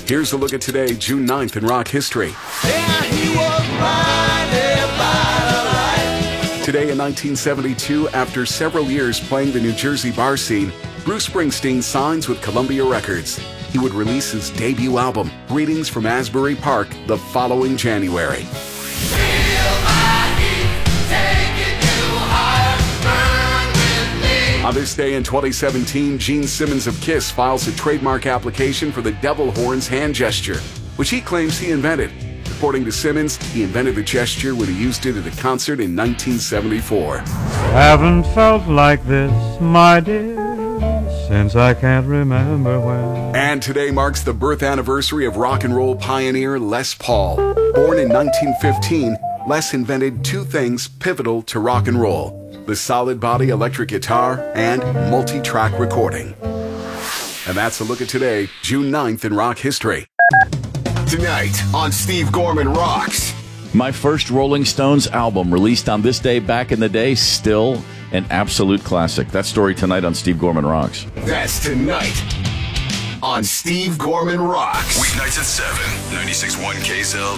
Here's a look at today, June 9th in rock history. Yeah, he was blinded by the light. Today in 1972, after several years playing the New Jersey bar scene, Bruce Springsteen signs with Columbia Records. He would release his debut album, Greetings from Asbury Park, the following January. On this day in 2017, Gene Simmons of Kiss files a trademark application for the devil horns hand gesture, which he claims he invented. According to Simmons, he invented the gesture when he used it at a concert in 1974. Haven't felt like this, my dear, since I can't remember when. And today marks the birth anniversary of rock and roll pioneer Les Paul. Born in 1915, Les invented two things pivotal to rock and roll: the solid body electric guitar and multi-track recording. And that's a look at today, June 9th in rock history. Tonight on Steve Gorman Rocks. My first Rolling Stones album released on this day back in the day, still an absolute classic. That story tonight on Steve Gorman Rocks. That's tonight on Steve Gorman Rocks. Weeknights at 7, 96.1 KZL,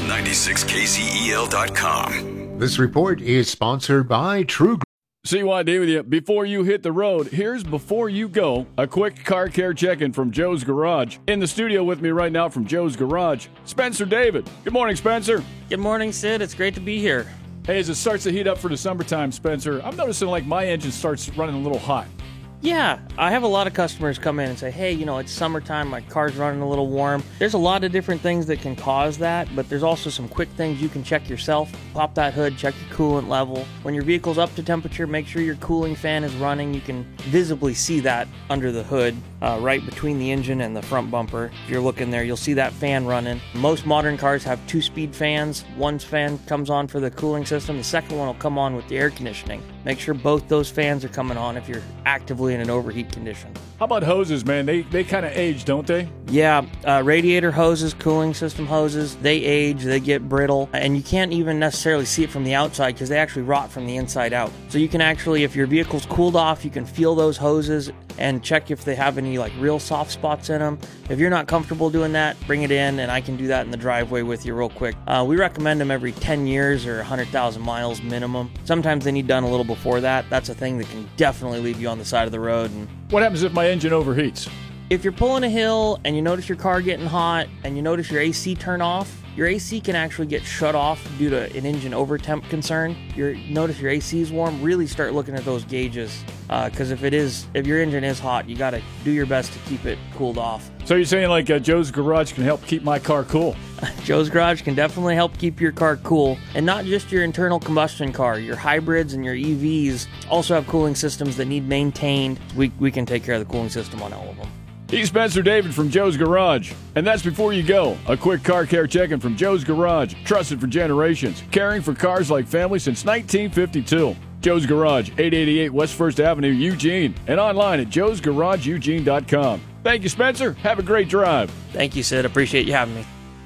96KZEL.com. This report is sponsored by True. CYD with you. Before you hit the road, here's Before You Go, a quick car care check-in from Joe's Garage. In the studio with me right now from Joe's Garage, Spencer David. Good morning, Spencer. Good morning, Sid. It's great to be here. Hey, as it starts to heat up for the summertime, Spencer, I'm noticing like my engine starts running a little hot. Yeah, I have a lot of customers come in and say, hey, it's summertime, my car's running a little warm. There's a lot of different things that can cause that, but there's also some quick things you can check yourself. Pop that hood, check your coolant level. When your vehicle's up to temperature, make sure your cooling fan is running. You can visibly see that under the hood, right between the engine and the front bumper. If you're looking there, you'll see that fan running. Most modern cars have two-speed fans. One fan comes on for the cooling system. The second one will come on with the air conditioning. Make sure both those fans are coming on if you're actively in an overheat condition. How about hoses, man? They kind of age, don't they? Yeah, radiator hoses, cooling system hoses, they age, they get brittle, and you can't even necessarily see it from the outside because they actually rot from the inside out. So you can actually, if your vehicle's cooled off, you can feel those hoses and check if they have any like real soft spots in them. If you're not comfortable doing that, bring it in and I can do that in the driveway with you real quick. We recommend them every 10 years or 100,000 miles minimum. Sometimes they need done a little before that. That's a thing that can definitely leave you on the side of the road. And what happens if my engine overheats? If you're pulling a hill and you notice your car getting hot and you notice your AC turn off, your AC can actually get shut off due to an engine overtemp concern. Notice your AC is warm, really start looking at those gauges because if your engine is hot, you got to do your best to keep it cooled off. So you're saying like Joe's Garage can help keep my car cool? Joe's Garage can definitely help keep your car cool, and not just your internal combustion car. Your hybrids and your EVs also have cooling systems that need maintained. We can take care of the cooling system on all of them. He's Spencer David from Joe's Garage. And that's Before You Go, a quick car care check-in from Joe's Garage, trusted for generations, caring for cars like family since 1952. Joe's Garage, 888 West 1st Avenue, Eugene, and online at joesgarageeugene.com. Thank you, Spencer. Have a great drive. Thank you, Sid. Appreciate you having me.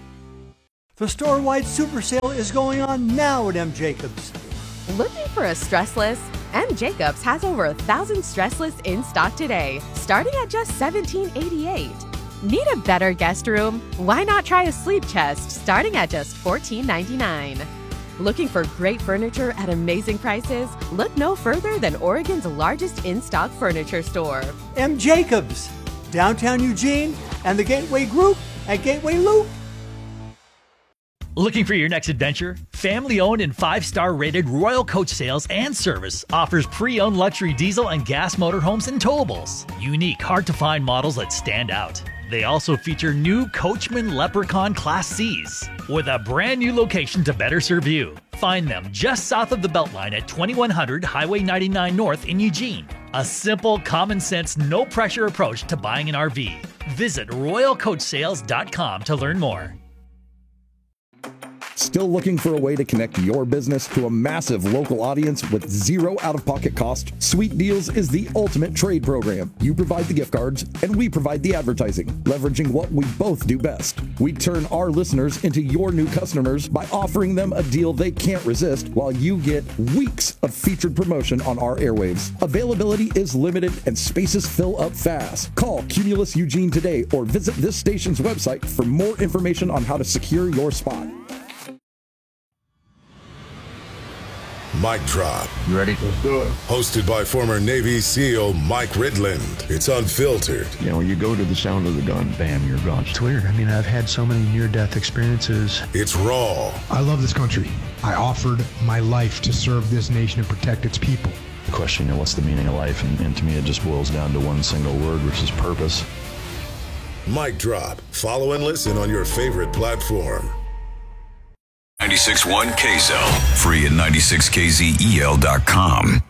The store-wide super sale is going on now at M. Jacobs. Looking for a stressless? M. Jacobs has over 1,000 stressless in stock today, starting at just $17.88. Need a better guest room? Why not try a sleep chest, starting at just $14.99? Looking for great furniture at amazing prices? Look no further than Oregon's largest in-stock furniture store. M. Jacobs, downtown Eugene, and the Gateway Group at Gateway Loop. Looking for your next adventure? Family-owned and 5-star rated Royal Coach Sales and Service offers pre-owned luxury diesel and gas motorhomes and towables. Unique, hard-to-find models that stand out. They also feature new Coachman Leprechaun Class Cs with a brand new location to better serve you. Find them just south of the Beltline at 2100 Highway 99 North in Eugene. A simple, common-sense, no-pressure approach to buying an RV. Visit RoyalCoachSales.com to learn more. Still looking for a way to connect your business to a massive local audience with zero out-of-pocket cost? Sweet Deals is the ultimate trade program. You provide the gift cards, and we provide the advertising, leveraging what we both do best. We turn our listeners into your new customers by offering them a deal they can't resist while you get weeks of featured promotion on our airwaves. Availability is limited and spaces fill up fast. Call Cumulus Eugene today or visit this station's website for more information on how to secure your spot. Mic Drop. You ready? Let's do it. Hosted by former Navy SEAL Mike Ridland. It's unfiltered. You know, you go to the sound of the gun, bam, you're gone. It's weird. I mean, I've had so many near-death experiences. It's raw. I love this country. I offered my life to serve this nation and protect its people. The question, you know, what's the meaning of life? And to me, it just boils down to one single word, which is purpose. Mic Drop. Follow and listen on your favorite platform. 96.1 KZEL. Free at 96kzel.com.